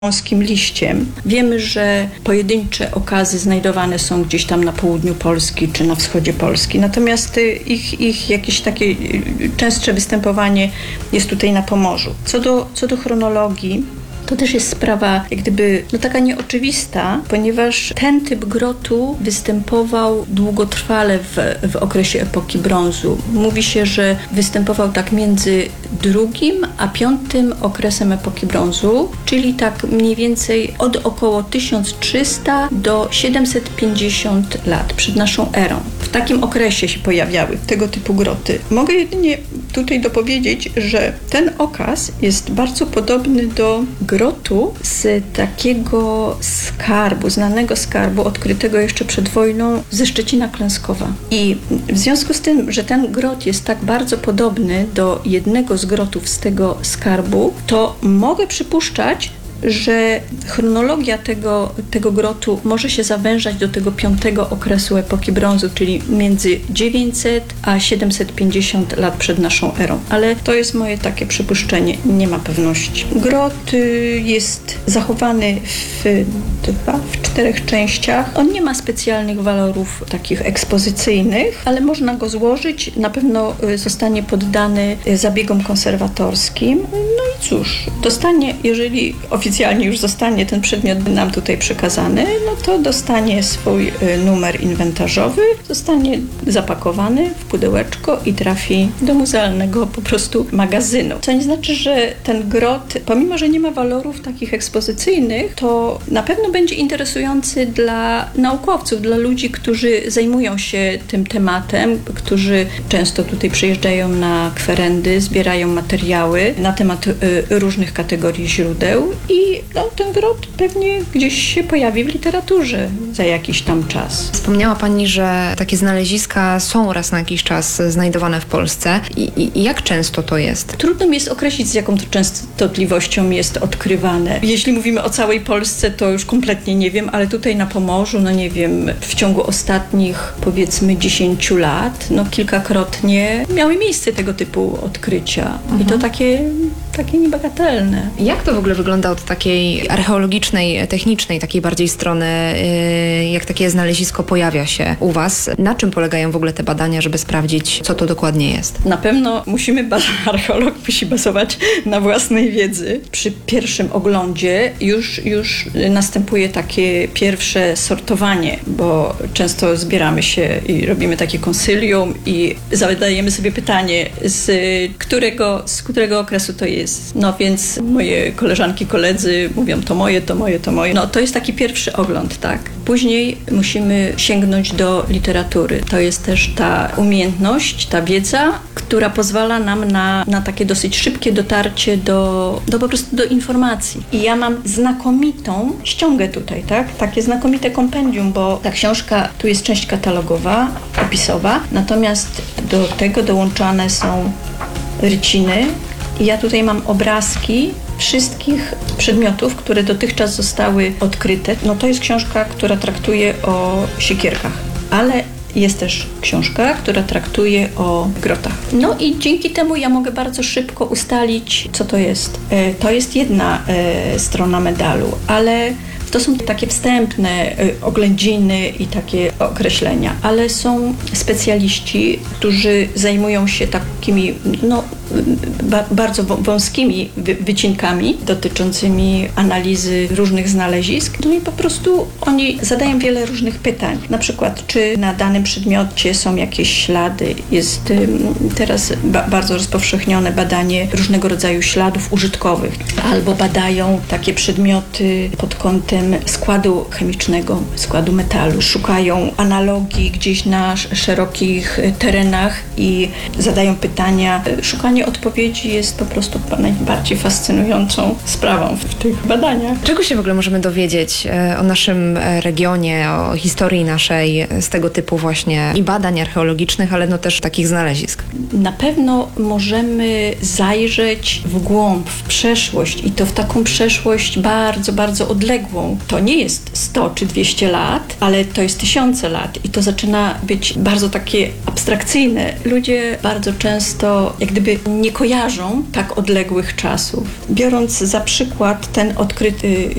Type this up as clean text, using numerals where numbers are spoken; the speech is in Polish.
wąskim liściem. Wiemy, że pojedyncze okazy znajdowane są gdzieś tam na południu Polski czy na wschodzie Polski. Natomiast ich jakieś takie częstsze występowanie jest tutaj na Pomorzu. Co do chronologii, to też jest sprawa jak gdyby taka nieoczywista, ponieważ ten typ grotu występował długotrwale w okresie epoki brązu. Mówi się, że występował tak między drugim a piątym okresem epoki brązu, czyli tak mniej więcej od około 1300 do 750 lat przed naszą erą. W takim okresie się pojawiały tego typu groty. Mogę jedynie tutaj dopowiedzieć, że ten okaz jest bardzo podobny do grotu z takiego skarbu, znanego skarbu, odkrytego jeszcze przed wojną ze Szczecina Klęskowa. I w związku z tym, że ten grot jest tak bardzo podobny do jednego z grotów z tego skarbu, to mogę przypuszczać, że chronologia tego grotu może się zawężać do tego piątego okresu epoki brązu, czyli między 900 a 750 lat przed naszą erą. Ale to jest moje takie przypuszczenie, nie ma pewności. Grot jest zachowany w 4 częściach. On nie ma specjalnych walorów takich ekspozycyjnych, ale można go złożyć. Na pewno zostanie poddany zabiegom konserwatorskim. No i cóż, jeżeli oficjalnie już zostanie ten przedmiot nam tutaj przekazany, no to dostanie swój numer inwentarzowy, zostanie zapakowany w pudełeczko i trafi do muzealnego po prostu magazynu. Co nie znaczy, że ten grot, pomimo że nie ma walorów takich ekspozycyjnych, to na pewno będzie interesujący dla naukowców, dla ludzi, którzy zajmują się tym tematem, którzy często tutaj przyjeżdżają na kwerendy, zbierają materiały na temat różnych kategorii źródeł i ten grot pewnie gdzieś się pojawi w literaturze za jakiś tam czas. Wspomniała Pani, że takie znaleziska są raz na jakiś czas znajdowane w Polsce. I jak często to jest? Trudno mi jest określić, z jaką to częstotliwością jest odkrywane. Jeśli mówimy o całej Polsce, to już kompletnie nie wiem, ale tutaj na Pomorzu, nie wiem, w ciągu ostatnich powiedzmy 10 lat, kilkakrotnie miały miejsce tego typu odkrycia. I to takie niebagatelne. Jak to w ogóle wygląda od takiej archeologicznej, technicznej, takiej bardziej strony, jak takie znalezisko pojawia się u Was? Na czym polegają w ogóle te badania, żeby sprawdzić, co to dokładnie jest? Na pewno archeolog musi bazować na własnej wiedzy. Przy pierwszym oglądzie już następuje takie pierwsze sortowanie, bo często zbieramy się i robimy takie konsylium i zadajemy sobie pytanie, z którego okresu to jest. No więc moje koleżanki, koledzy mówią to moje. No to jest taki pierwszy ogląd, tak. Później musimy sięgnąć do literatury. To jest też ta umiejętność, ta wiedza, która pozwala nam na takie dosyć szybkie dotarcie po prostu do informacji. I ja mam znakomitą ściągę tutaj, tak? Takie znakomite kompendium, bo ta książka, tu jest część katalogowa, opisowa, natomiast do tego dołączane są ryciny. I ja tutaj mam obrazki wszystkich przedmiotów, które dotychczas zostały odkryte. No to jest książka, która traktuje o siekierkach, ale jest też książka, która traktuje o grotach. No i dzięki temu ja mogę bardzo szybko ustalić, co to jest. To jest jedna strona medalu, ale to są takie wstępne oględziny i takie określenia, ale są specjaliści, którzy zajmują się takimi bardzo wąskimi wycinkami dotyczącymi analizy różnych znalezisk. No i po prostu oni zadają wiele różnych pytań. Na przykład, czy na danym przedmiocie są jakieś ślady. Jest teraz bardzo rozpowszechnione badanie różnego rodzaju śladów użytkowych. Albo badają takie przedmioty pod kątem składu chemicznego, składu metalu. Szukają analogii gdzieś na szerokich terenach i zadają pytania. Szukanie odpowiedzi jest po prostu najbardziej fascynującą sprawą w tych badaniach. Czego się w ogóle możemy dowiedzieć o naszym regionie, o historii naszej z tego typu właśnie i badań archeologicznych, ale też takich znalezisk? Na pewno możemy zajrzeć w głąb, w przeszłość i to w taką przeszłość bardzo, bardzo odległą. To nie jest 100 czy 200 lat, ale to jest tysiące lat i to zaczyna być bardzo takie abstrakcyjne. Ludzie bardzo często jak gdyby nie kojarzą tak odległych czasów. Biorąc za przykład ten odkryty